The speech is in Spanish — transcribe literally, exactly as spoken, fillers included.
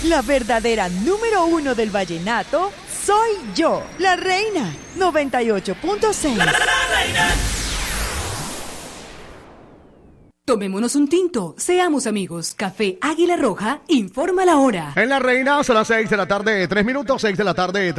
La verdadera número uno del vallenato soy yo, la reina. noventa y ocho punto seis. La, la, la reina. Tomémonos un tinto, seamos amigos. Café Águila Roja informa la hora. En La Reina son las seis de la tarde, tres minutos, seis de la tarde.